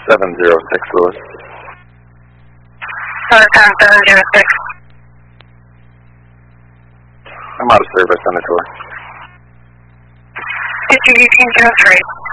706 Lewis. Time 706. I'm out of service on the tour. 501803.